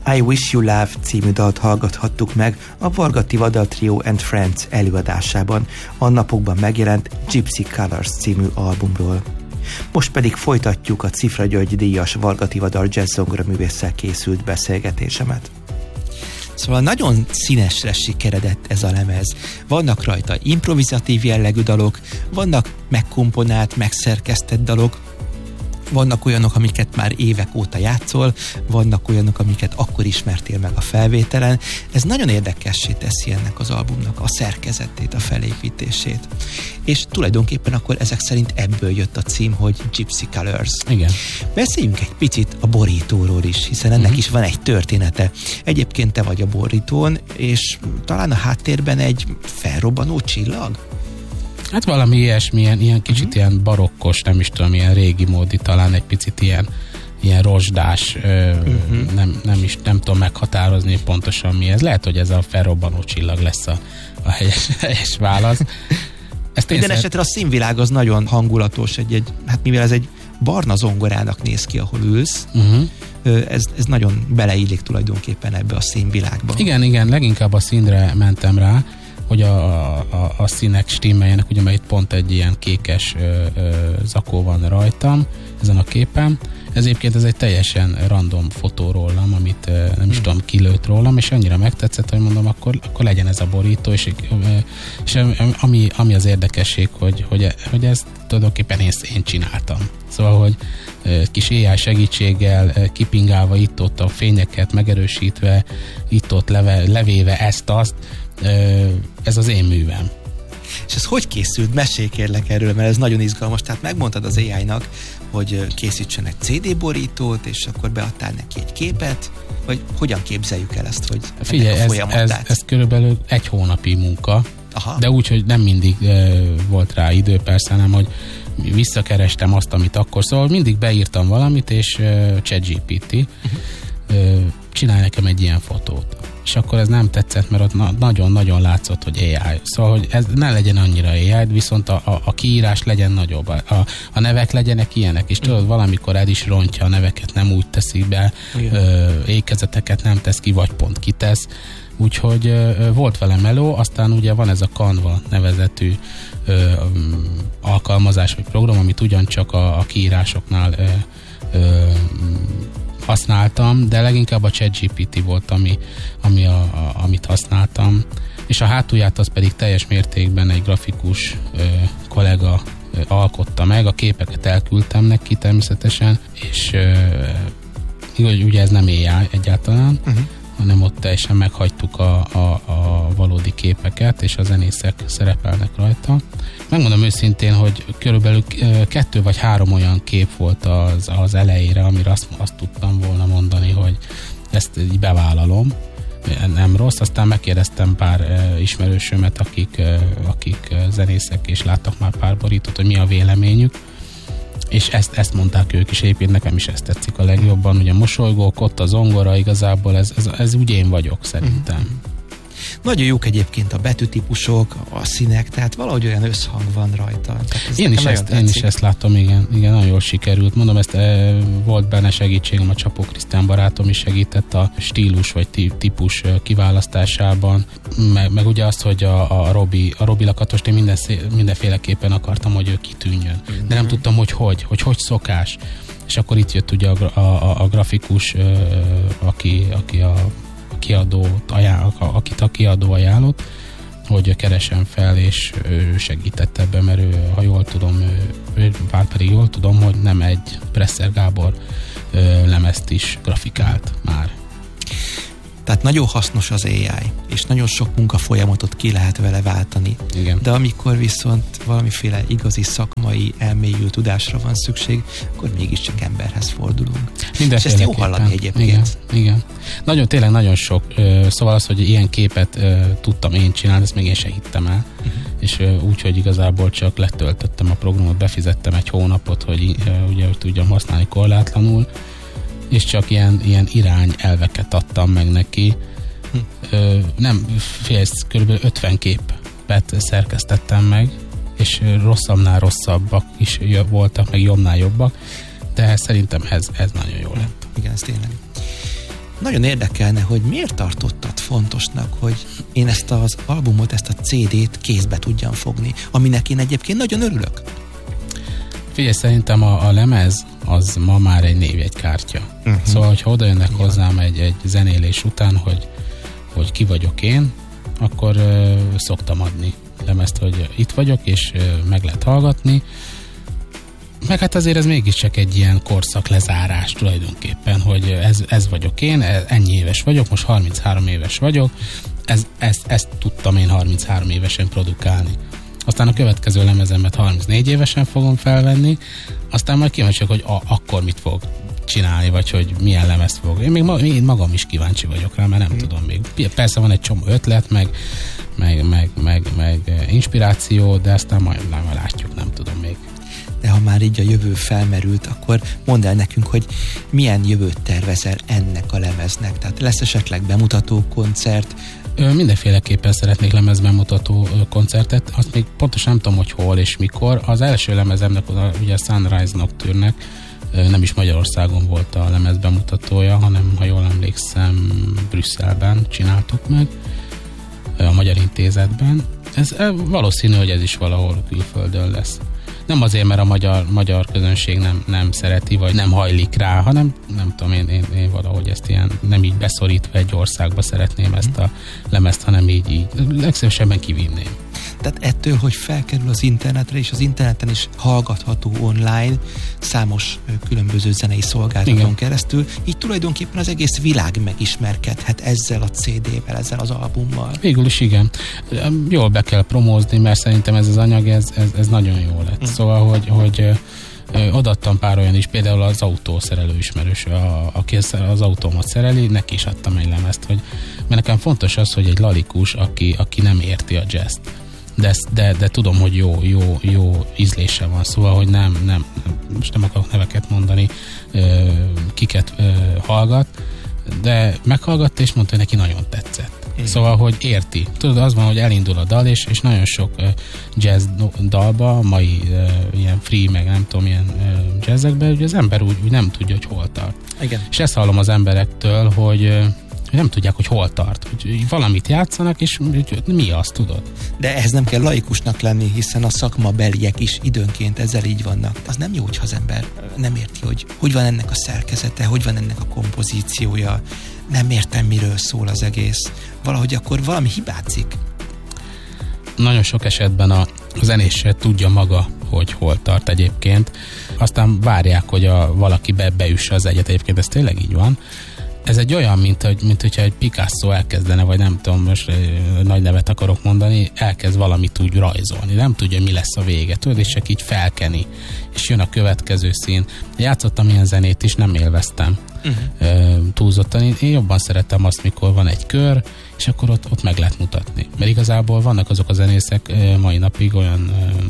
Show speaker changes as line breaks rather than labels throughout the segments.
I Wish You Love című dalt hallgathattuk meg a Varga Tivadar Trio and Friends előadásában, a napokban megjelent Gypsy Colors című albumról. Most pedig folytatjuk a Cifra György díjas Varga Tivadar jazz-zongora művésszel készült beszélgetésemet. Szóval nagyon színesre sikeredett ez a lemez. Vannak rajta improvizatív jellegű dalok, vannak megkomponált, megszerkesztett dalok, vannak olyanok, amiket már évek óta játszol, vannak olyanok, amiket akkor ismertél meg a felvételen. Ez nagyon érdekessé teszi ennek az albumnak a szerkezetét, a felépítését. És tulajdonképpen akkor ezek szerint ebből jött a cím, hogy Gypsy Colors.
Igen.
Beszéljünk egy picit a borítóról is, hiszen ennek is van egy története. Egyébként te vagy a borítón, és talán a háttérben egy felrobbanó csillag?
Hát valami ilyesmi, ilyen kicsit ilyen barokkos, nem is tudom, ilyen régi módi, talán egy picit ilyen rozsdás, nem tudom meghatározni pontosan mi ez. Lehet, hogy ez a felrobbanó csillag lesz a helyes válasz.
Minden esetre a színvilág az nagyon hangulatos, hát mivel ez egy barna zongorának néz ki, ahol ülsz, ez nagyon beleillik tulajdonképpen ebbe a színvilágba.
Igen, leginkább a színre mentem rá, hogy a színek stimmeljenek, ugye mert itt pont egy ilyen kékes zakó van rajtam ezen a képen. Egyébként ez egy teljesen random fotó rólam, amit nem is tudom, kilőtt rólam, és annyira megtetszett, hogy mondom, akkor legyen ez a borító, és ami az érdekesség, hogy ezt tulajdonképpen én csináltam. Szóval, hogy kis AI segítséggel kipingálva itt-ott a fényeket megerősítve, itt-ott levéve ezt-azt, ez az én művem.
És ez hogy készült? Mesélj kérlek erről, mert ez nagyon izgalmas. Tehát megmondtad az AI-nak, hogy készítsen egy CD borítót, és akkor beadtál neki egy képet, vagy hogyan képzeljük el ezt, hogy
figyelj, ez körülbelül 1 hónapi munka. Aha. De úgy, hogy nem mindig volt rá idő, persze, nem, hogy visszakerestem azt, amit akkor, szóval mindig beírtam valamit, és ChatGPT csinálj nekem egy ilyen fotót. És akkor ez nem tetszett, mert ott nagyon-nagyon látszott, hogy AI. Szóval, hogy ez ne legyen annyira AI, viszont a kiírás legyen nagyobb. A nevek legyenek ilyenek, és tudod, valamikor el is rontja a neveket, nem úgy teszi be, ékezeteket nem tesz ki, vagy pont kitesz. Úgyhogy volt vele meló, aztán ugye van ez a Canva nevezetű alkalmazás, vagy program, amit ugyancsak a kiírásoknál használtam, de leginkább a ChatGPT volt, amit használtam, és a hátulját az pedig teljes mértékben egy grafikus kollega alkotta meg, a képeket elküldtem neki természetesen, és ugye ez nem AI egyáltalán, hanem ott teljesen meghagytuk a valódi képeket, és a zenészek szerepelnek rajta. Megmondom őszintén, hogy körülbelül 2 vagy 3 olyan kép volt az elejére, amire azt tudtam volna mondani, hogy ezt így bevállalom, nem rossz. Aztán megkérdeztem pár ismerősömet, akik zenészek, és láttak már pár borítót, hogy mi a véleményük, és ezt mondták ők is, egyébként nekem is ezt tetszik a legjobban, ugye mosolygók, ott a zongora, igazából ez úgy én vagyok szerintem.
Nagyon jók egyébként a betűtípusok, a színek, tehát valahogy olyan összhang van rajta.
Én is ezt látom, igen, nagyon jól sikerült. Mondom, ezt volt benne segítségem, a Csapó Krisztián barátom is segített a stílus vagy típus kiválasztásában, meg ugye azt, hogy a Robi Lakatost én mindenféleképpen akartam, hogy ő kitűnjön. De nem tudtam, hogy szokás. És akkor itt jött ugye a grafikus, aki akit a kiadó ajánlott, hogy keresem fel, és ő segített ebben, mert ő, ha jól tudom, bár pedig jól tudom, hogy nem egy Presser Gábor lemezt is grafikált már.
Tehát nagyon hasznos az AI, és nagyon sok munkafolyamatot ki lehet vele váltani.
Igen.
De amikor viszont valamiféle igazi szakmai, elmélyült tudásra van szükség, akkor mégiscsak emberhez fordulunk. És ezt jó hallani egyébként.
Igen. Tényleg nagyon sok. Szóval az, hogy ilyen képet tudtam én csinálni, ezt még én se hittem el. És úgy, hogy igazából csak letöltöttem a programot, befizettem 1 hónapot, hogy ugye tudjam használni korlátlanul, és csak ilyen irányelveket adtam meg neki. Kb. 50 képet szerkesztettem meg, és rosszabbnál rosszabbak is voltak, meg jobbnál jobbak, de szerintem ez nagyon jó lett.
Igen, ez tényleg. Nagyon érdekelne, hogy miért tartottad fontosnak, hogy én ezt az albumot, ezt a CD-t kézbe tudjam fogni, aminek én egyébként nagyon örülök.
Figyelj, szerintem a lemez az ma már egy névjegykártya. Szóval, hogyha oda jönnek hozzám egy zenélés után, hogy ki vagyok én, akkor szoktam adni lemezt, hogy itt vagyok, és meg lehet hallgatni. Meg hát azért ez mégiscsak egy ilyen korszak lezárás tulajdonképpen, hogy ez vagyok én, ennyi éves vagyok, most 33 éves vagyok, ezt tudtam én 33 évesen produkálni. Aztán a következő lemezemet 34 évesen fogom felvenni, aztán majd kíváncsiak, hogy akkor mit fog csinálni, vagy hogy milyen lemezt fog. Én magam is kíváncsi vagyok rá, mert nem tudom még. Persze van egy csomó ötlet, meg inspiráció, de aztán majd látjuk, nem tudom még.
De ha már így a jövő felmerült, akkor mondd el nekünk, hogy milyen jövőt tervezel ennek a lemeznek. Tehát lesz esetleg bemutató koncert?
Mindenféleképpen szeretnék lemezbemutató koncertet. Azt még pontosan nem tudom, hogy hol és mikor. Az első lemezemnek, ugye a Sunrise Nocturne-nek nem is Magyarországon volt a lemezbemutatója, hanem, ha jól emlékszem, Brüsszelben csináltuk meg, a Magyar Intézetben. Ez valószínű, hogy ez is valahol külföldön lesz. Nem azért, mert a magyar közönség nem szereti, vagy nem hajlik rá, hanem nem tudom, én valahogy ezt ilyen nem így beszorítva egy országba szeretném ezt a lemezt, hanem így legszívesebben kivinném.
Tehát ettől, hogy felkerül az internetre, és az interneten is hallgatható online, számos különböző zenei szolgáltatón keresztül, így tulajdonképpen az egész világ megismerkedhet ezzel a CD-vel, ezzel az albummal.
Végül is igen. Jól be kell promózni, mert szerintem ez az anyag, ez nagyon jó lett. Szóval, hogy odaadtam pár olyan is, például az autószerelő ismerős, aki az autómat szereli, neki is adtam egy lemezt, mert nekem fontos az, hogy egy laikus, aki nem érti a jazzt. De tudom, hogy jó ízlése van, szóval, hogy nem most nem akarok neveket mondani, kiket hallgat, de meghallgatta és mondta, hogy neki nagyon tetszett. Szóval, hogy érti. Tudod, az van, hogy elindul a dal, és nagyon sok jazz dalba, mai ilyen free, meg nem tudom, ilyen jazzekben, hogy az ember úgy nem tudja, hogy hol tart.
Igen.
És ezt hallom az emberektől, hogy nem tudják, hogy hol tart. Hogy valamit játszanak, és mi az, tudod?
De ehhez nem kell laikusnak lenni, hiszen a szakmabeliek is időnként ezzel így vannak. Az nem jó, hogyha az ember nem érti, hogy van ennek a szerkezete, hogy van ennek a kompozíciója. Nem értem, miről szól az egész. Valahogy akkor valami hibázik.
Nagyon sok esetben a zenés se tudja maga, hogy hol tart egyébként. Aztán várják, hogy valaki beüsse az egyet. Egyébként ez tényleg így van. Ez egy olyan, mint hogyha egy Picasso elkezdene, vagy nem tudom, most nagy nevet akarok mondani, elkezd valamit úgy rajzolni. Nem tudja, mi lesz a vége. Tudod, és csak így felkeni. És jön a következő szín. Játszottam ilyen zenét is, nem élveztem. Túlzottan. Én jobban szeretem azt, mikor van egy kör, és akkor ott meg lehet mutatni. Mert igazából vannak azok a zenészek mai napig olyan,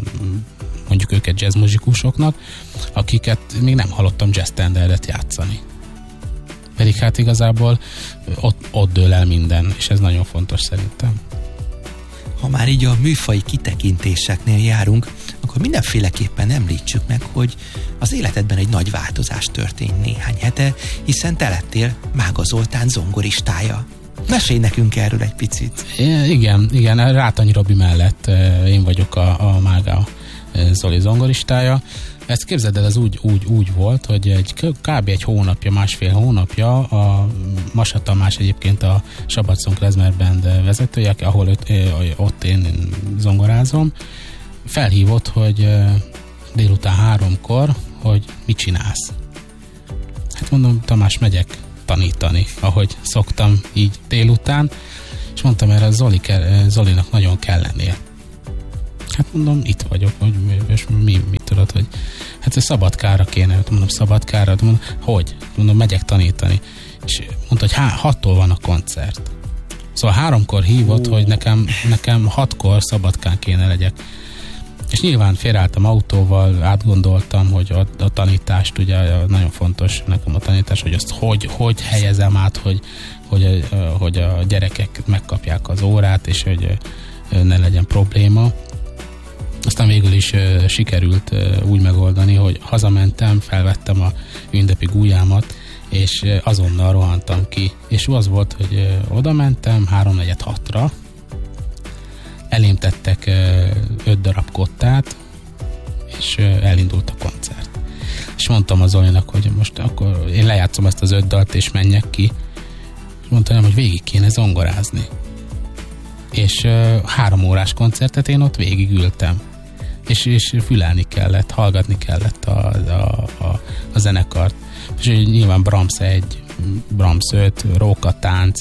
mondjuk őket jazzmuzsikusoknak, akiket még nem hallottam jazz standardet játszani. Pedig hát igazából ott dől el minden, és ez nagyon fontos szerintem.
Ha már így a műfai kitekintéseknél járunk, akkor mindenféleképpen említsük meg, hogy az életedben egy nagy változás történt néhány hete, hiszen te lettél Mága Zoltán zongoristája. Mesélj nekünk erről egy picit.
Igen, Rátonyi Robi mellett én vagyok a Mága Zoli zongoristája. Ezt képzeld el, ez úgy volt, hogy kb. Egy hónapja, másfél hónapja a Masa Tamás egyébként a Szabadszon Klezmer Band vezetője, ahol ott én zongorázom, felhívott, hogy délután 3-kor, hogy mit csinálsz. Hát mondom, Tamás, megyek tanítani, ahogy szoktam így délután, és mondtam erre, Zolinak nagyon kell lennél. Hát mondom, itt vagyok, és mi tudod, hogy hát ez Szabadkára kéne, mondom, Szabadkára, mondom, hogy? Mondom, megyek tanítani. És mondta, hogy 6-tól van a koncert. Szóval 3-kor hívott, hogy nekem 6-kor Szabadkán kéne legyek. És nyilván félreálltam autóval, átgondoltam, hogy a tanítást, ugye nagyon fontos nekem a tanítás, hogy azt hogy helyezem át, hogy a gyerekek megkapják az órát, és hogy ne legyen probléma. Aztán végül is sikerült úgy megoldani, hogy hazamentem, felvettem a ünnepi gúlyámat, és azonnal rohantam ki. És az volt, hogy oda mentem 3-4-6-ra, elém tettek 5 darab kottát, és elindult a koncert. És mondtam az Zolinak, hogy most akkor én lejátszom ezt az 5 dalt, és menjek ki. És mondtam, hogy végig kéne zongorázni. És 3 órás koncertet én ott végig ültem. És fülelni kellett, hallgatni kellett a zenekart. És nyilván Brahms 1, Brahms 5, Róka tánc,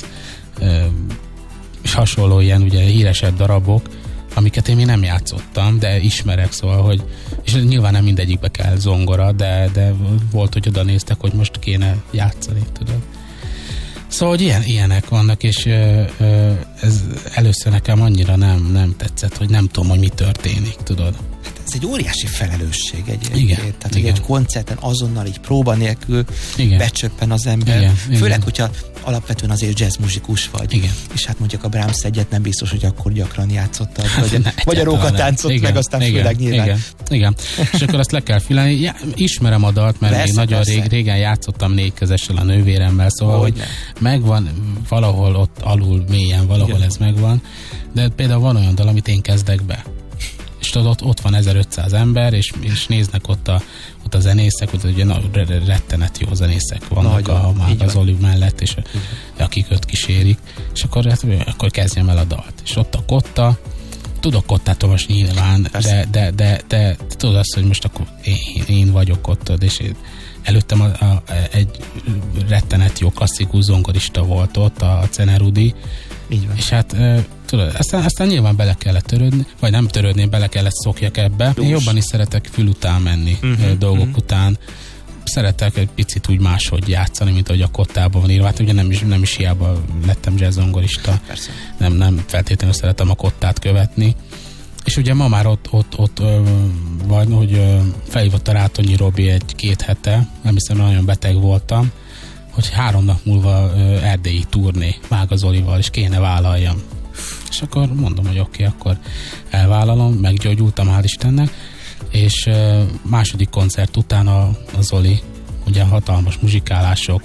és hasonló ilyen ugye híresebb darabok, amiket én még nem játszottam, de ismerek, szóval, hogy és nyilván nem mindegyikbe kell zongora, de volt, hogy oda néztek, hogy most kéne játszani, tudod. Szóval, hogy ilyenek vannak, és ez először nekem annyira nem tetszett, hogy nem tudom, hogy mi történik, tudod.
Ez egy óriási felelősség egyébként.
Igen,
tehát,
igen.
hogy egy koncerten azonnal így próba nélkül
igen.
becsöppen az ember.
Igen,
főleg,
igen.
hogyha alapvetően azért jazz muzsikus vagy.
Igen.
És hát mondjuk a Brahms 1-et nem biztos, hogy akkor gyakran játszottad. Vagy a
Róka
táncot,
igen,
meg aztán
igen,
főleg nyilván.
Igen. És akkor azt le kell fülelni. Ja, ismerem a dalt, mert
persze,
még nagyon régen játszottam 4-kezessel a nővéremmel, szóval, hogy megvan valahol ott alul mélyen, valahol igen. Ez megvan. De például van olyan dal, amit én kezdek be. És ott van 1500 ember, és néznek ott a zenészek, ott ugye rettenet jó zenészek vannak az Oli mellett, és akik őt kísérik, és akkor kezdjem el a dalt. És ott a kotta, tudok kottát olvasni nyilván, de tudod azt, hogy most akkor én vagyok ott, és előttem egy rettenet jó klasszikus zongorista volt ott, a Cenerudi, és hát tudod, aztán nyilván bele kellett törődni, vagy nem törődni, bele kellett szokjak ebbe. Én jobban is szeretek fül után menni dolgok után. Szeretek egy picit úgy máshogy játszani, mint ahogy a kottában van írva. Hát ugye nem is hiába lettem jazz zongorista. Nem feltétlenül szeretem a kottát követni. És ugye ma már ott vagy, hogy felhívott a Rátonyi Robi 1-2 hete, nem hiszem, nagyon beteg voltam, hogy 3 nap múlva erdélyi turné Mága Zolival, és kéne vállaljam. És akkor mondom, hogy oké, akkor elvállalom, meggyógyultam, hál' Istennek, és második koncert után a Zoli, ugye hatalmas muzsikálások,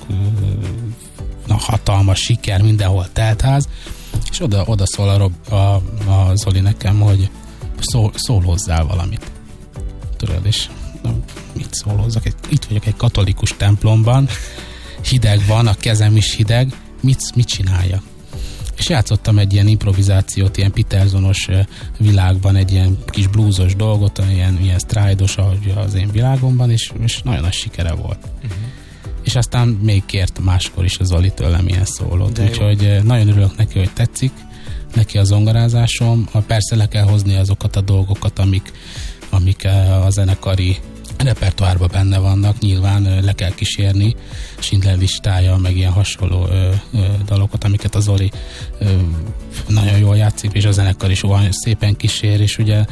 hatalmas siker, mindenhol teltház, és oda szól a Zoli nekem, hogy szól hozzá valamit. Tudod, és mit szólózzak? Itt vagyok egy katolikus templomban, hideg van, a kezem is hideg, mit csinálja? És játszottam egy ilyen improvizációt, ilyen Petersonos világban, egy ilyen kis bluesos dolgot, ilyen stride-os az én világomban, és nagyon nagy sikere volt. És aztán még kért máskor is az Zoli tőlem ilyen szólót, úgyhogy nagyon örülök neki, hogy tetszik neki a zongorázásom. Persze le kell hozni azokat a dolgokat, amik a zenekari repertoárban benne vannak, nyilván le kell kísérni, Schindler listája, meg ilyen hasonló dalokat, amiket a Zoli nagyon jól játszik, és a zenekar is olyan szépen kísér, és ugye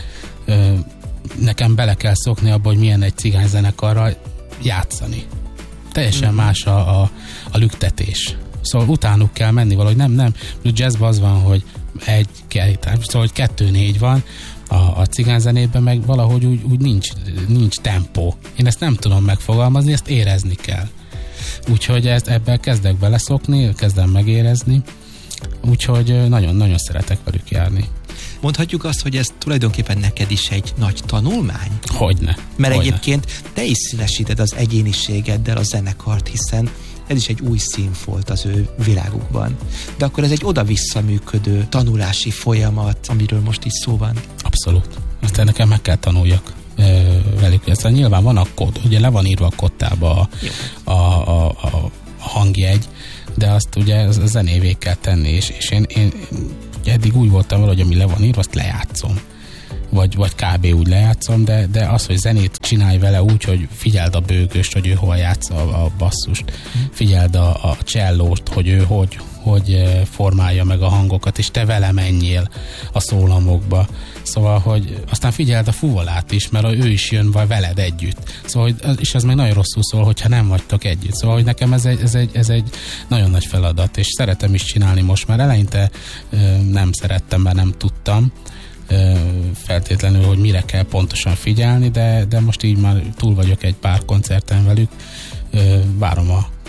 nekem bele kell szokni abba, hogy milyen egy cigányzenekarral játszani. Teljesen más a lüktetés. Szóval utánuk kell menni valahogy, nem. Jazzban az van, hogy szóval hogy 2-4 van, a cigányzenében meg valahogy úgy nincs tempó. Én ezt nem tudom megfogalmazni, ezt érezni kell. Úgyhogy ebben kezdek beleszokni, kezdem megérezni, úgyhogy nagyon-nagyon szeretek velük járni.
Mondhatjuk azt, hogy ez tulajdonképpen neked is egy nagy tanulmány?
Hogyne.
Mert egyébként te is színesíted az egyéniségeddel a zenekart, hiszen ez is egy új színfolt az ő világukban. De akkor ez egy oda-vissza működő tanulási folyamat, amiről most is szó van.
Abszolút. Aztán nekem meg kell tanuljak velük. Aztán nyilván van a kód, ugye le van írva a kottába a hangjegy, de azt ugye a zenévé kell tenni, és én eddig úgy voltam vele, hogy ami le van írva, azt lejátszom. Vagy kb. Úgy lejátszom, de az, hogy zenét csinálj vele úgy, hogy figyeld a bőgöst, hogy ő hol játsza a basszust, figyeld a csellóst, hogy ő hogy formálja meg a hangokat, és te vele menjél a szólamokba. Szóval, hogy aztán figyeld a fuvolát is, mert ő is jön veled együtt. Szóval, és ez meg nagyon rosszul szól, hogyha nem vagytok együtt. Szóval, hogy nekem ez egy nagyon nagy feladat, és szeretem is csinálni most, mert eleinte nem szerettem, mert nem tudtam feltétlenül, hogy mire kell pontosan figyelni, de most így már túl vagyok egy pár koncerten velük, várom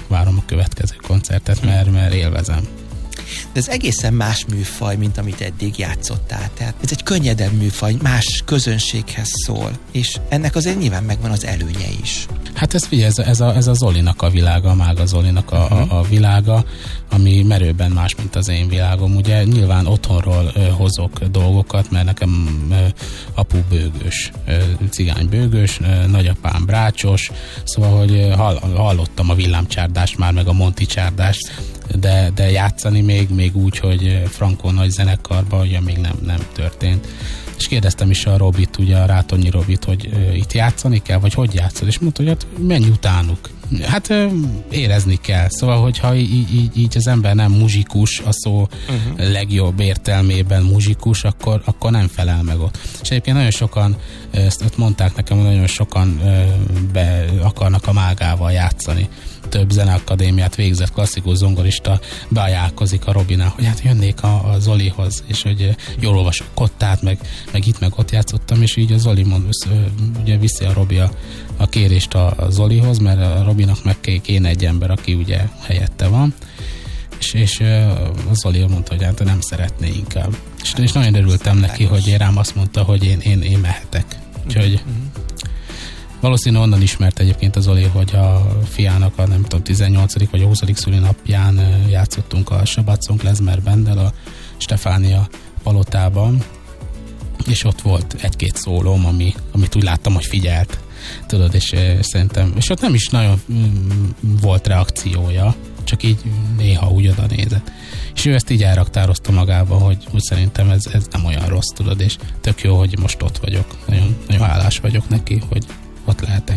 várom a következő koncertet, mert élvezem.
De ez egészen más műfaj, mint amit eddig játszottál. Tehát ez egy könnyedebb műfaj, más közönséghez szól, és ennek azért nyilván megvan az előnye is.
Hát ez a Zolinak a világa, a Mága Zolinak a világa, ami merőben más, mint az én világom. Ugye nyilván otthonról hozok dolgokat, mert nekem apu bőgős, cigány bőgős, nagyapám brácsos, szóval, hogy hallottam a villámcsárdást már, meg a Monti csárdást, de játszani még úgy, hogy Frankó nagy zenekarban ugye még nem történt. És kérdeztem is a Robit, ugye a Rátonyi Robit, hogy itt játszani kell, vagy hogy játszod? És mondta, hogy hát menj utánuk. Hát érezni kell. Szóval, hogyha így az ember nem muzsikus, a szó legjobb értelmében muzsikus, akkor nem felel meg ott. És egyébként nagyon sokan, ezt mondták nekem, hogy nagyon sokan be akarnak a Mágával játszani. Több zeneakadémiát végzett klasszikus zongorista beajánlkozik a Robinál, hogy hát jönnék a Zolihoz, és hogy jól olvasok Kottát, meg itt meg ott játszottam, és így a Zoli ugye viszi a Robi a kérést a Zolihoz, mert a Robinak meg kéne egy ember, aki ugye helyette van, és a Zoli mondta, hogy hát nem szeretné inkább. És nagyon örültem neki, hogy rám azt mondta, hogy én mehetek. Úgyhogy valószínű onnan ismert egyébként az Zoli, hogy a fiának a nem tudom 18. vagy a 20. szülinapján játszottunk a Shabbat Song Klezmer Banddel a Stefánia palotában, és ott volt egy-két szólóm, amit úgy láttam, hogy figyelt. Tudod, és szerintem, és ott nem is nagyon volt reakciója, csak így néha úgy oda nézett. És ő ezt így elraktározta magába, hogy szerintem ez nem olyan rossz, tudod, és tök jó, hogy most ott vagyok. Nagyon, nagyon hálás vagyok neki, hogy ott lehetek.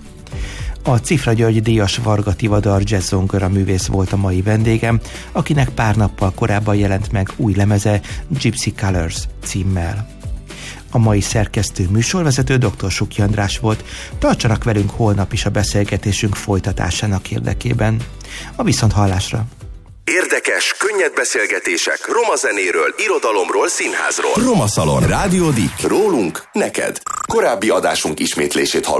A Cifra György díjas Varga Tivadar jazz-zongora művész volt a mai vendégem, akinek pár nappal korábban jelent meg új lemeze Gypsy Colors címmel. A mai szerkesztő műsorvezető dr. Suki András volt. Tartsanak velünk holnap is a beszélgetésünk folytatásának érdekében. A viszonthallásra!
Érdekes, könnyed beszélgetések roma zenéről, irodalomról, színházról.
Roma Szalon.
Rádió Dick. Rólunk, neked. Korábbi adásunk ismétlését hallott.